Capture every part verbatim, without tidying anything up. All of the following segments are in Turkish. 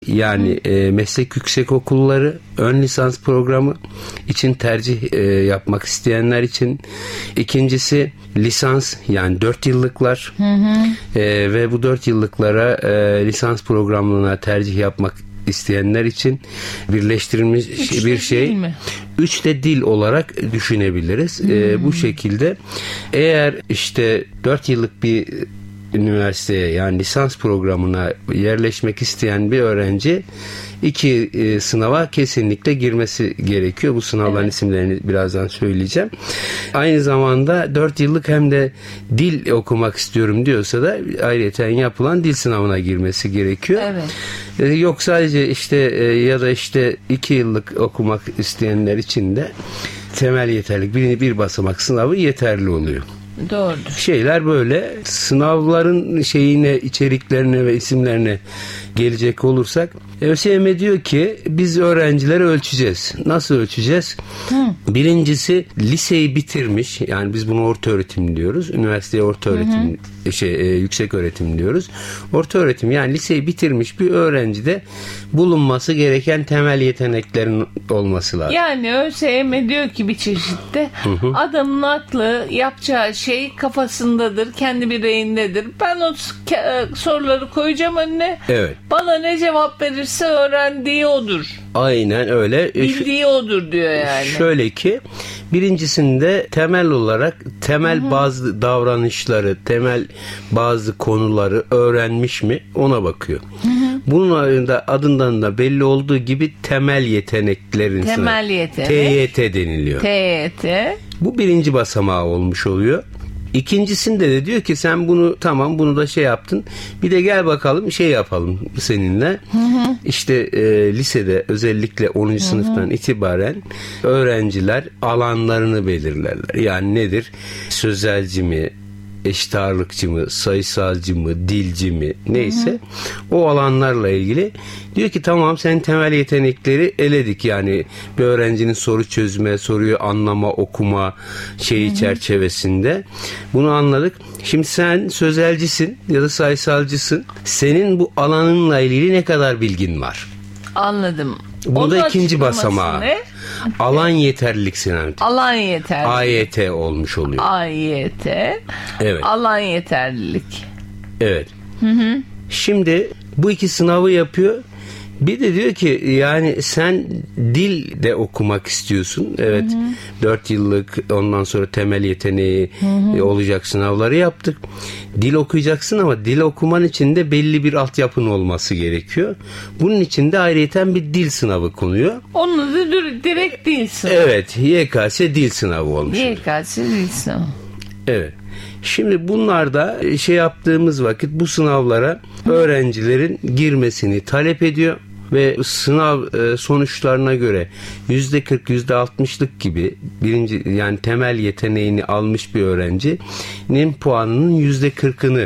Yani e, meslek yüksekokulları ön lisans programı için tercih e, yapmak isteyenler için. İkincisi lisans, yani dört yıllıklar. Hı hı. E, ve bu dört yıllıklara e, lisans programına tercih yapmak isteyenler için birleştirilmiş Üç bir şey. Üç de dil olarak düşünebiliriz. Hmm. E, bu şekilde eğer işte dört yıllık bir üniversiteye, yani lisans programına yerleşmek isteyen bir öğrenci iki e, sınava kesinlikle girmesi gerekiyor. Bu sınavların evet. isimlerini birazdan söyleyeceğim. Aynı zamanda dört yıllık hem de dil okumak istiyorum diyorsa da ayrıca yapılan dil sınavına girmesi gerekiyor. Evet. E, yok sadece işte e, ya da işte iki yıllık okumak isteyenler için de temel yeterlilik bir, bir basamak sınavı yeterli oluyor. Doğrudur. Şeyler böyle. Sınavların şeyine, içeriklerine ve isimlerine gelecek olursak, ÖSYM diyor ki biz öğrencileri ölçeceğiz. Nasıl ölçeceğiz? Hı. Birincisi liseyi bitirmiş, yani biz bunu orta öğretim diyoruz. Üniversiteye orta öğretim, hı hı. şey e, yüksek öğretim diyoruz. Orta öğretim, yani liseyi bitirmiş bir öğrencide bulunması gereken temel yeteneklerin olması lazım. Yani ÖSYM diyor ki bir çeşitte hı hı. adamın aklı yapacağı şey kafasındadır, kendi bireyindedir. Ben o soruları koyacağım önüne. Evet. Bana ne cevap verirse öğrendiği odur. Aynen öyle. Bildiği odur diyor yani. Şöyle ki birincisinde temel olarak temel Hı-hı. bazı davranışları, temel bazı konuları öğrenmiş mi ona bakıyor. Hı-hı. Bunun da adından da belli olduğu gibi temel yeteneklerin temel yetenek. T Y T deniliyor. T Y T. Bu birinci basamağı olmuş oluyor. İkincisinde de diyor ki sen bunu tamam bunu da şey yaptın. Bir de gel bakalım şey yapalım seninle. Hı hı. İşte e, lisede özellikle onuncu hı hı. sınıftan itibaren öğrenciler alanlarını belirlerler. Yani nedir? Sözelci mi? Eşit ağırlıkçı mı, sayısalcı mı, dilci mi neyse hı hı. o alanlarla ilgili diyor ki tamam sen temel yetenekleri eledik, yani bir öğrencinin soru çözme, soruyu anlama, okuma şeyi hı hı. çerçevesinde bunu anladık. Şimdi sen sözelcisin ya da sayısalcısın, senin bu alanınla ilgili ne kadar bilgin var? Anladım. Bu da ikinci basamağı. Ne? Alan yeterlilik sınavı. Alan yeterlilik. A Y T olmuş oluyor. A Y T. Evet. Alan yeterlilik. Evet. Hı hı. Şimdi bu iki sınavı yapıyor. Bir de diyor ki yani sen dil de okumak istiyorsun. Evet. Hı hı. dört yıllık ondan sonra temel yeteneği hı hı. olacak sınavları yaptık. Dil okuyacaksın ama dil okuman için de belli bir altyapın olması gerekiyor. Bunun için de ayrıyeten bir dil sınavı konuyor. Onun da direkt dil sınavı. Evet. Y K S dil sınavı olmuş. Y K S dil sınavı. Evet. Şimdi bunlarda şey yaptığımız vakit bu sınavlara öğrencilerin girmesini talep ediyor. Ve sınav sonuçlarına göre yüzde kırk yüzde altmışlık gibi birinci yani temel yeteneğini almış bir öğrencinin puanının yüzde kırkını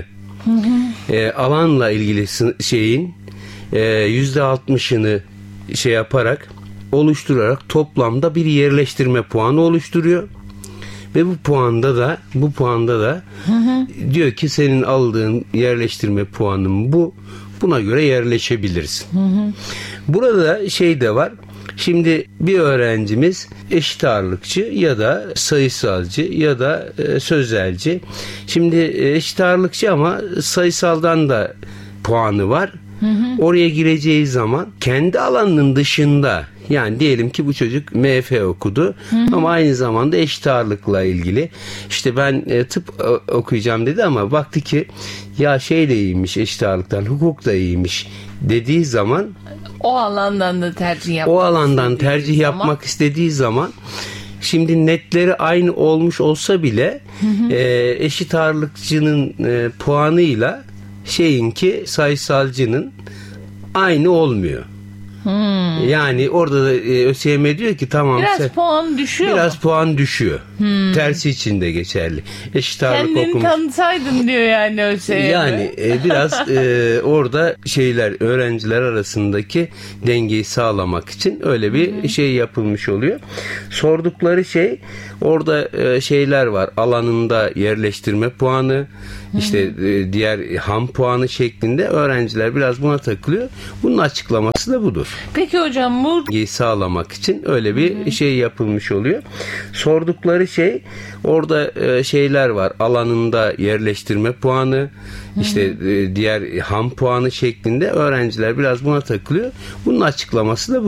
e, alanla ilgili şeyin yüzde altmışını şey yaparak oluşturarak toplamda bir yerleştirme puanı oluşturuyor. Ve bu puanda da bu puanda da hı hı. diyor ki senin aldığın yerleştirme puanın bu. Buna göre yerleşebilirsin. Hı hı. Burada şey de var. Şimdi bir öğrencimiz eşit ağırlıkçı ya da sayısalcı ya da e, sözelci. Şimdi eşit ağırlıkçı ama sayısaldan da puanı var. Hı hı. Oraya gireceği zaman kendi alanının dışında, yani diyelim ki bu çocuk M F okudu hı hı. ama aynı zamanda eşit ağırlıkla ilgili işte ben e, tıp okuyacağım dedi ama baktı ki ya şey de iyiymiş, eşit ağırlıktan hukuk da iyiymiş dediği zaman o alandan da tercih yapmak o alandan tercih yapmak zaman. istediği zaman şimdi netleri aynı olmuş olsa bile hı hı. E, eşit ağırlıkçının e, puanıyla şeyinki sayısalcının aynı olmuyor. Hmm. Yani orada da e, ÖSYM diyor ki tamam Biraz sen, puan düşüyor biraz mu? puan düşüyor. Hmm. Tersi için de geçerli. Eşit ağırlık Kendini okumuş. tanısaydın diyor yani ÖSYM. Yani e, biraz e, orada şeyler öğrenciler arasındaki dengeyi sağlamak için öyle bir hmm. şey yapılmış oluyor. Sordukları şey orada e, şeyler var. Alanında yerleştirme puanı, işte e, diğer ham puanı şeklinde öğrenciler biraz buna takılıyor. Bunun açıklaması da budur. Peki hocam bu dengeyi sağlamak için öyle bir şey yapılmış oluyor. Sordukları şey orada e, şeyler var. Alanında yerleştirme puanı, işte e, diğer ham puanı şeklinde öğrenciler biraz buna takılıyor. Bunun açıklaması da bu.